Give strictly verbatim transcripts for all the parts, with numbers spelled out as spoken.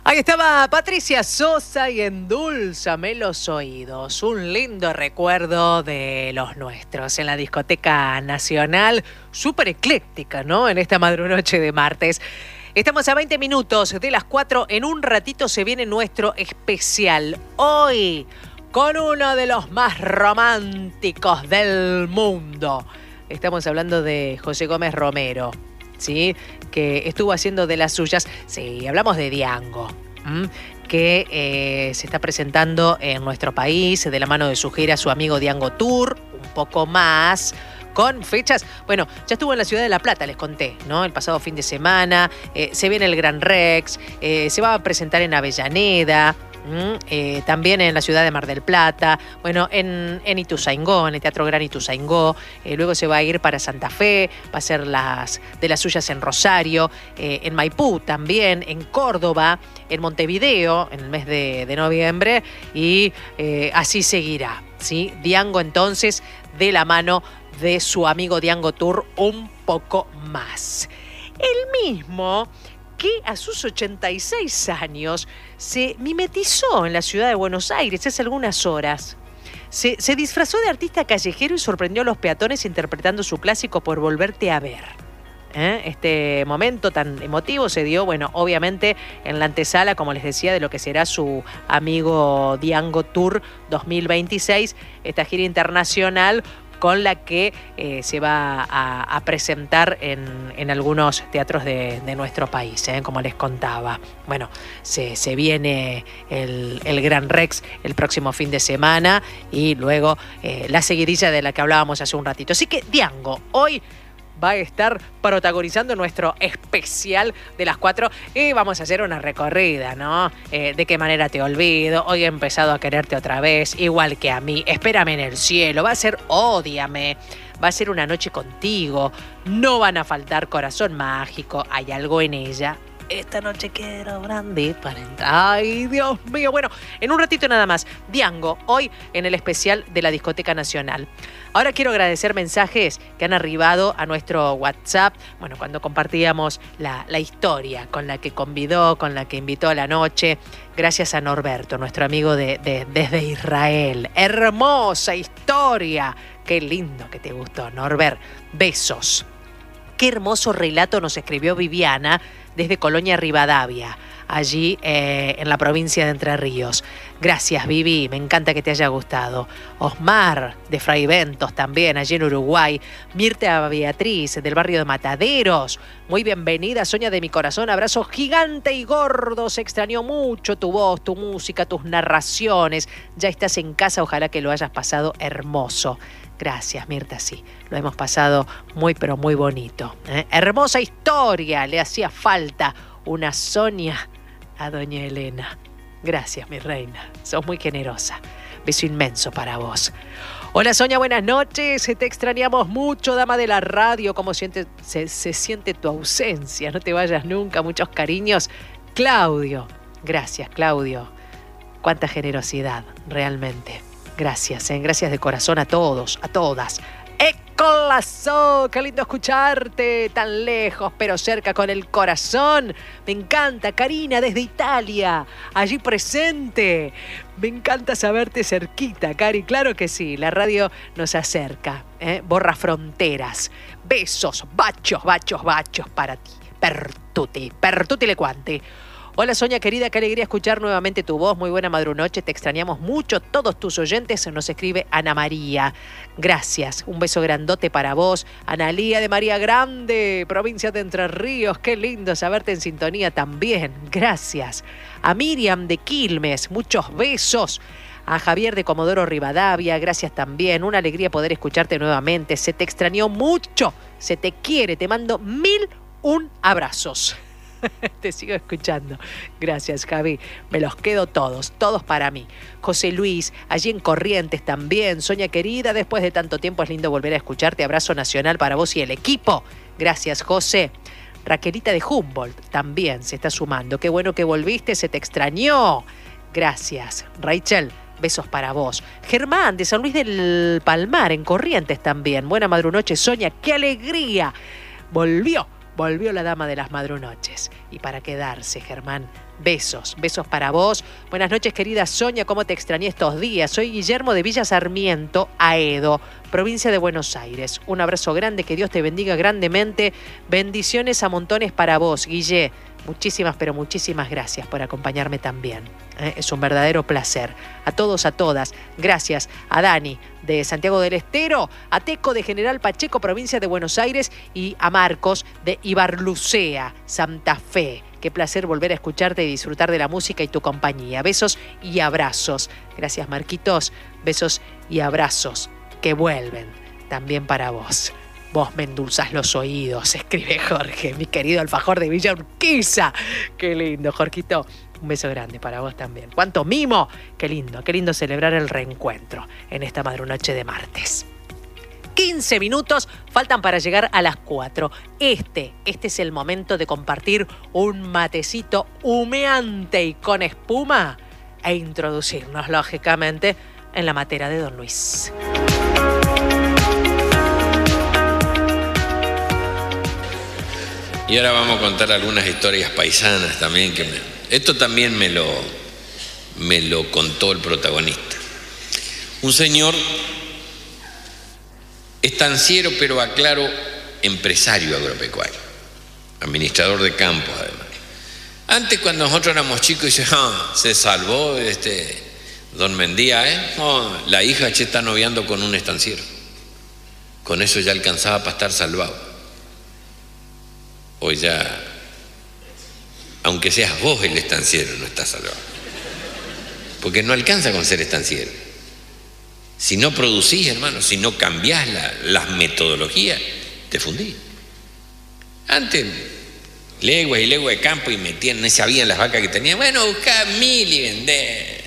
Ahí estaba Patricia Sosa y Endulzame los oídos. Un lindo recuerdo de los nuestros en la discoteca nacional, súper ecléctica, ¿no? En esta madrunoche de martes. Estamos a veinte minutos de las cuatro. En un ratito se viene nuestro especial. Hoy, con uno de los más románticos del mundo. Estamos hablando de José Gómez Romero, ¿sí? Que estuvo haciendo de las suyas. Sí, hablamos de Diango, ¿m? que eh, se está presentando en nuestro país de la mano de su gira, su amigo Diango Tour, un poco más, con fechas. Bueno, ya estuvo en la ciudad de La Plata, les conté, ¿no? El pasado fin de semana, eh, se viene el Gran Rex, eh, se va a presentar en Avellaneda, Mm, eh, también en la ciudad de Mar del Plata, bueno, en, en Ituzaingó, en el Teatro Gran Ituzaingó, eh, luego se va a ir para Santa Fe, va a ser las de las suyas en Rosario, eh, en Maipú también, en Córdoba, en Montevideo, en el mes de, de noviembre, y eh, así seguirá, ¿sí? Diango entonces, de la mano de su amigo Diango Tour, un poco más. El mismo que a sus ochenta y seis años se mimetizó en la ciudad de Buenos Aires hace algunas horas. Se, se disfrazó de artista callejero y sorprendió a los peatones interpretando su clásico Por Volverte a Ver. ¿Eh? Este momento tan emotivo se dio, bueno, obviamente en la antesala, como les decía, de lo que será su amigo Diango Tour dos mil veintiséis, esta gira internacional con la que eh, se va a, a presentar en, en algunos teatros de, de nuestro país, ¿eh? Como les contaba. Bueno, se, se viene el, el Gran Rex el próximo fin de semana y luego eh, la seguidilla de la que hablábamos hace un ratito. Así que Diango, hoy va a estar protagonizando nuestro especial de las cuatro y vamos a hacer una recorrida, ¿no? Eh, ¿De qué manera te olvido? Hoy he empezado a quererte otra vez, igual que a mí. Espérame en el cielo. Va a ser Ódiame. Va a ser una noche contigo. No van a faltar Corazón Mágico. Hay algo en ella. Esta noche quiero brandy para entrar. Ay, Dios mío. Bueno, en un ratito nada más. Diango, hoy en el especial de la Discoteca Nacional. Ahora quiero agradecer mensajes que han arribado a nuestro WhatsApp. Bueno, cuando compartíamos la, la historia con la que convidó, con la que invitó a la noche. Gracias a Norberto, nuestro amigo de, de, desde Israel. Hermosa historia. Qué lindo que te gustó, Norbert. Besos. Qué hermoso relato nos escribió Viviana desde Colonia Rivadavia, allí eh, en la provincia de Entre Ríos. Gracias, Vivi, me encanta que te haya gustado. Osmar, de Fraiventos también, allí en Uruguay. Mirta Beatriz, del barrio de Mataderos. Muy bienvenida, Sonia de mi corazón. Abrazo gigante y gordo. Se extrañó mucho tu voz, tu música, tus narraciones. Ya estás en casa, ojalá que lo hayas pasado hermoso. Gracias, Mirta, sí, lo hemos pasado muy, pero muy bonito. ¿eh? Hermosa historia, le hacía falta una Sonia a doña Elena. Gracias, mi reina, sos muy generosa. Beso inmenso para vos. Hola, Sonia, buenas noches. Te extrañamos mucho, dama de la radio. ¿Cómo siente, se, se siente tu ausencia? No te vayas nunca, muchos cariños. Claudio, gracias, Claudio. Cuánta generosidad, realmente. Gracias, ¿eh? Gracias de corazón a todos, a todas. ¡Ecolazo! ¡Qué lindo escucharte! Tan lejos, pero cerca con el corazón. Me encanta, Karina, desde Italia, allí presente. Me encanta saberte cerquita, Cari. Claro que sí, la radio nos acerca, ¿eh? Borra fronteras. Besos, bachos, bachos, bachos para ti. Per tutti, per tutti le quanti. Hola, Sonia querida, qué alegría escuchar nuevamente tu voz. Muy buena madrunoche, te extrañamos mucho. Todos tus oyentes, nos escribe Ana María. Gracias, un beso grandote para vos. Analía de María Grande, provincia de Entre Ríos. Qué lindo saberte en sintonía también. Gracias. A Miriam de Quilmes, muchos besos. A Javier de Comodoro Rivadavia, gracias también. Una alegría poder escucharte nuevamente. Se te extrañó mucho, se te quiere. Te mando mil un abrazos. Te sigo escuchando. Gracias, Javi. Me los quedo todos, todos para mí. José Luis, allí en Corrientes también. Sonia querida, después de tanto tiempo es lindo volver a escucharte. Abrazo nacional para vos y el equipo. Gracias, José. Raquelita de Humboldt también se está sumando. Qué bueno que volviste, se te extrañó. Gracias, Rachel. Besos para vos. Germán, de San Luis del Palmar, en Corrientes también. Buena madrunoche, Sonia. ¡Qué alegría! Volvió. volvió la dama de las madrunoches. Y para quedarse, Germán, besos, besos para vos. Buenas noches, querida Sonia, ¿cómo te extrañé estos días? Soy Guillermo de Villa Sarmiento, Aedo, provincia de Buenos Aires. Un abrazo grande, que Dios te bendiga grandemente. Bendiciones a montones para vos, Guille. Muchísimas, pero muchísimas gracias por acompañarme también. ¿eh? Es un verdadero placer. A todos, a todas, gracias a Dani de Santiago del Estero, a Teco de General Pacheco, provincia de Buenos Aires, y a Marcos de Ibarlucea, Santa Fe. Qué placer volver a escucharte y disfrutar de la música y tu compañía. Besos y abrazos. Gracias, Marquitos. Besos y abrazos que vuelven también para vos. Vos me endulzás los oídos, escribe Jorge, mi querido alfajor de Villa Urquiza. Qué lindo, Jorgito. Un beso grande para vos también. ¡Cuánto mimo! Qué lindo, qué lindo celebrar el reencuentro en esta madrunoche de martes. quince minutos faltan para llegar a las cuatro. Este, este es el momento de compartir un matecito humeante y con espuma e introducirnos, lógicamente, en la matera de Don Luis. Y ahora vamos a contar algunas historias paisanas también. Que me, esto también me lo, me lo contó el protagonista. Un señor estanciero, pero aclaro, empresario agropecuario, administrador de campos además. Antes, cuando nosotros éramos chicos, dice, ah, se salvó este don Mendía, ¿eh? Oh, la hija che está noviando con un estanciero. Con eso ya alcanzaba para estar salvado. Hoy ya, aunque seas vos el estanciero, no estás salvado. Porque no alcanza con ser estanciero. Si no producís, hermano, si no cambiás la, las metodologías, te fundís. Antes, leguas y leguas de campo y metían, no sabían las vacas que tenían. Bueno, buscá mil y vendé.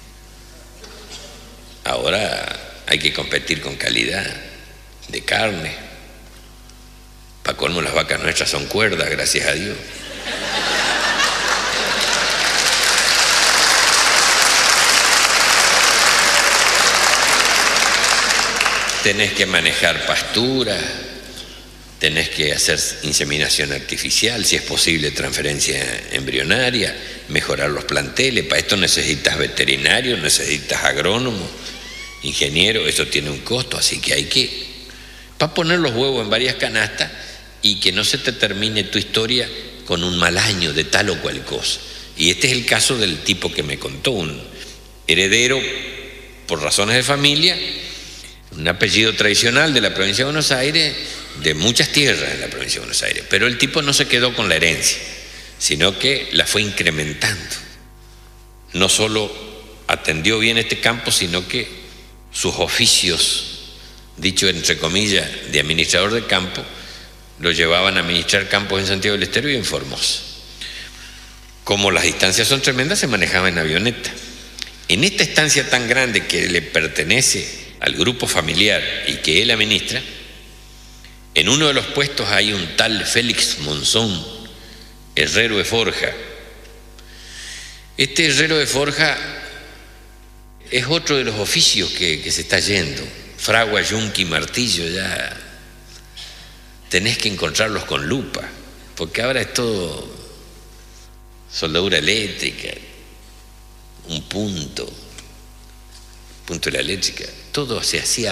Ahora hay que competir con calidad de carne. Para colmo, las vacas nuestras son cuerdas, gracias a Dios. Tenés que manejar pasturas, tenés que hacer inseminación artificial, si es posible transferencia embrionaria, mejorar los planteles. Para esto necesitas veterinarios, necesitas agrónomos, ingenieros, eso tiene un costo, así que hay que, para poner los huevos en varias canastas y que no se te termine tu historia con un mal año de tal o cual cosa. Y este es el caso del tipo que me contó, un heredero por razones de familia, un apellido tradicional de la provincia de Buenos Aires, de muchas tierras en la provincia de Buenos Aires, pero el tipo no se quedó con la herencia, sino que la fue incrementando. No solo atendió bien este campo, sino que sus oficios, dicho entre comillas, de administrador de campo, lo llevaban a administrar campos en Santiago del Estero y en Formosa. Como las distancias son tremendas, se manejaba en avioneta. En esta estancia tan grande que le pertenece al grupo familiar y que él administra, en uno de los puestos hay un tal Félix Monzón, herrero de forja. Este herrero de forja es otro de los oficios que, que se está yendo. Fragua, yunque y martillo, ya tenés que encontrarlos con lupa, porque ahora es todo soldadura eléctrica, un punto, punto de la eléctrica, todo se hacía